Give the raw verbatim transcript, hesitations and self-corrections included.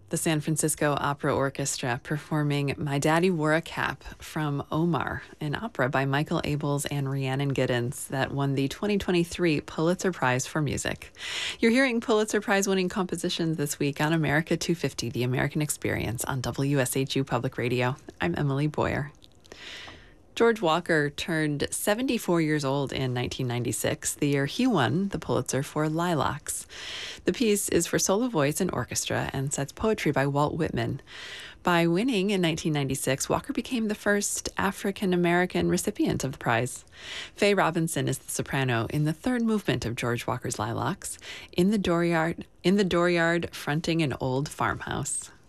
The San Francisco Opera Orchestra performing My Daddy Wore a Cap from Omar, an opera by Michael Abels and Rhiannon Giddens that won the twenty twenty-three Pulitzer Prize for Music. You're hearing Pulitzer Prize winning compositions this week on America two fifty, The American Experience on W S H U Public Radio. I'm Emily Boyer. George Walker turned seventy-four years old in nineteen ninety-six, the year he won the Pulitzer for Lilacs. The piece is for solo voice and orchestra and sets poetry by Walt Whitman. By winning in nineteen ninety-six, Walker became the first African-American recipient of the prize. Faye Robinson is the soprano in the third movement of George Walker's Lilacs, in the dooryard, in the dooryard fronting an old farmhouse.